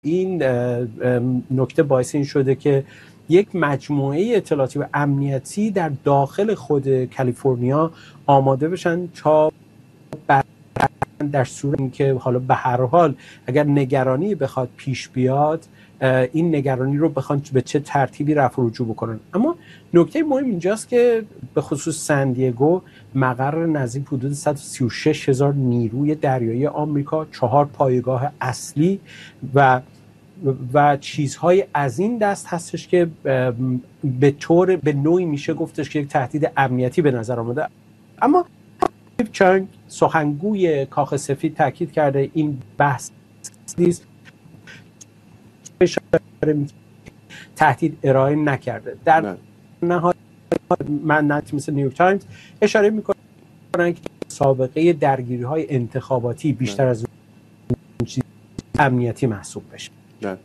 این نکته باعث این شده که یک مجموعه اطلاعاتی و امنیتی در داخل خود کالیفرنیا آماده بشن تا در صورتی که حالا به هر حال اگر نگرانی بخواد پیش بیاد، این نگرانی رو بخوان به چه ترتیبی رفع و رجوع بکنن. اما نکته مهم اینجاست که به خصوص سن دیگو مقر نزدیک حدود 136,000 نیروی دریایی آمریکا، 4 پایگاه اصلی و چیزهای از این دست هستش که به نوعی میشه گفتش که یک تهدید امنیتی به نظر آمده. اما چنگ سخنگوی کاخ سفید تاکید کرده این بحث نیست، تهدید ارائه نکرده. در نهایت من مثل نیویورک تایمز اشاره میکنن که سابقه درگیری های انتخاباتی بیشتر از اون چیز امنیتی محسوب بشه.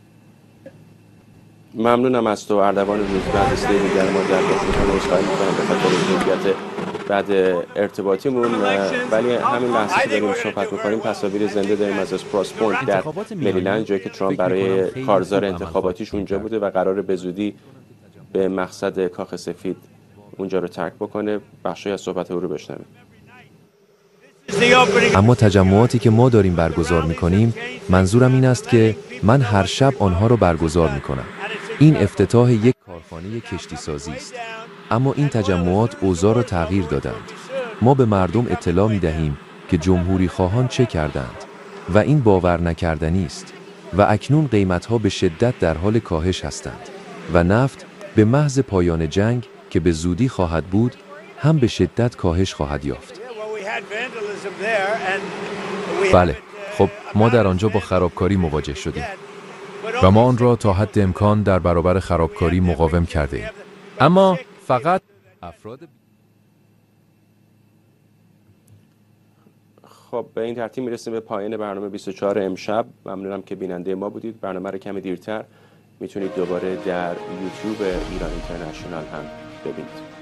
ممنونم از تو اردوان روزبه. دسته دیگر ما در خدمتتون عذرخواهی می‌کنم به خاطر کیفیت بعد ارتباطیمون، ولی همین لحظه که داریم صحبت می‌کنیم تصاویر زنده داریم از اسپراس پوینت در مریلند، جایی که ترامپ برای کارزار انتخاباتیش اونجا بوده و قراره به زودی به مقصد کاخ سفید اونجا رو ترک بکنه. بخشی از صحبت او رو بشنویم. اما تجمعاتی که ما داریم برگزار می‌کنیم، منظورم این است که من هر شب آنها رو برگزار می‌کنم. این افتتاح یک کارخانه کشتی سازی است. اما این تجمعات اوضاع را تغییر دادند. ما به مردم اطلاع می‌دهیم که جمهوری خواهان چه کردند و این باور نکردنی است و اکنون قیمت‌ها به شدت در حال کاهش هستند و نفت به محض پایان جنگ که به زودی خواهد بود هم به شدت کاهش خواهد یافت. بله، خب ما در آنجا با خرابکاری مواجه شدیم و ما آن را تا حد امکان در برابر خرابکاری مقاوم کرده ایم. اما فقط افراد خب به این ترتیب میرسیم به پایان برنامه 24 امشب. ممنونم که بیننده ما بودید. برنامه رو کمی دیرتر میتونید دوباره در یوتیوب ایران اینترنشنال هم ببینید.